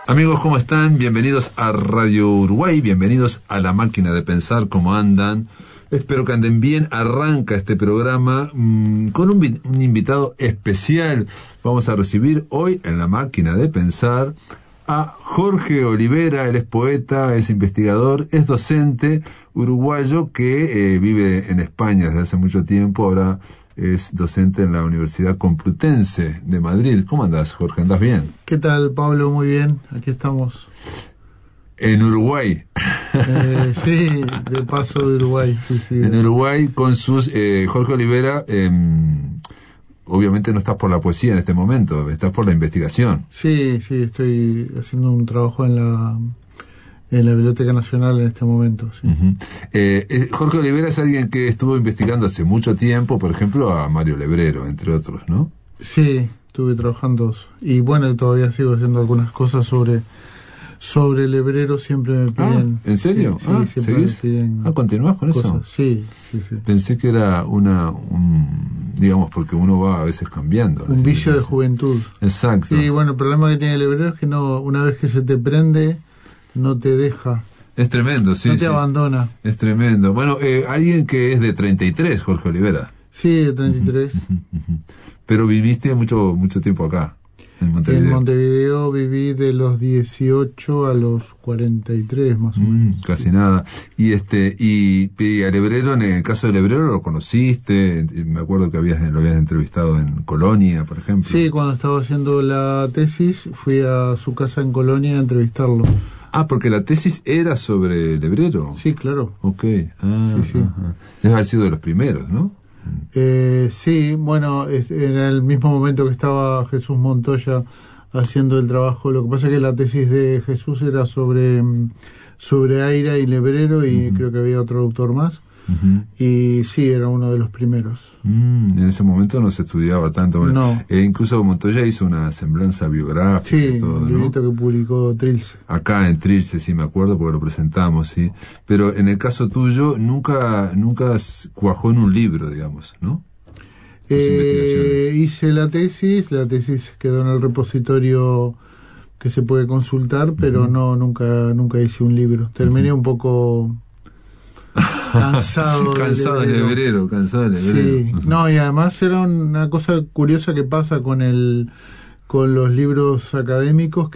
Amigos, ¿cómo están? Bienvenidos a Radio Uruguay, bienvenidos a La Máquina de Pensar. ¿Cómo andan? Espero que anden bien. Arranca este programa con un invitado especial. Vamos a recibir hoy en La Máquina de Pensar a Jorge Olivera. Él es poeta, es investigador, es docente uruguayo que vive en España desde hace mucho tiempo. Ahora es docente en la Universidad Complutense de Madrid. ¿Cómo andás, Jorge? ¿Andás bien? ¿Qué tal, Pablo? Muy bien, aquí estamos. En Uruguay. Sí, de paso de Uruguay. Sí. En Uruguay con sus... Jorge Olivera, obviamente no estás por la poesía en este momento, estás por la investigación. Sí, estoy haciendo un trabajo en la Biblioteca Nacional en este momento. Sí. Uh-huh. Jorge Olivera es alguien que estuvo investigando hace mucho tiempo, por ejemplo, a Mario Lebrero, entre otros, ¿no? Sí, estuve trabajando y bueno, todavía sigo haciendo algunas cosas sobre Lebrero. Siempre me piden... ¿En serio? Sí, siempre ¿seguís? me piden ¿Continuás con cosas. eso? Sí. Pensé que era digamos, porque uno va a veces cambiando. Un vicio de juventud. Exacto. Sí, bueno, el problema que tiene Lebrero es que no, una vez que se te prende, no te deja. Es tremendo, sí. No te abandona. Es tremendo. Bueno, alguien que es de 33, Jorge Olivera. Sí, de 33. Pero viviste mucho tiempo acá, en Montevideo. En Montevideo viví de los 18 a los 43, más o menos. Casi sí. Nada. Y a Lebrero, en el caso de Lebrero, ¿lo conociste? Me acuerdo que lo habías entrevistado en Colonia, por ejemplo. Sí, cuando estaba haciendo la tesis, fui a su casa en Colonia a entrevistarlo. Porque la tesis era sobre Lebrero. Sí, claro. Ok. Sí. Debe haber sido de los primeros, ¿no? Sí, bueno, era el mismo momento que estaba Jesús Montoya haciendo el trabajo. Lo que pasa es que la tesis de Jesús era sobre Aira y Lebrero, y creo que había otro autor más. Y sí, era uno de los primeros. En ese momento no se estudiaba tanto. No. Incluso Montoya hizo una semblanza biográfica. Sí, y todo, el librito que publicó Trilce. Acá en Trilce, sí, me acuerdo, porque lo presentamos, sí. Pero en el caso tuyo, nunca cuajó en un libro, digamos, ¿no? Hice la tesis quedó en el repositorio que se puede consultar, pero nunca hice un libro. Terminé un poco... cansado de Lebrero. Sí, no, y además era una cosa curiosa que pasa con los libros académicos,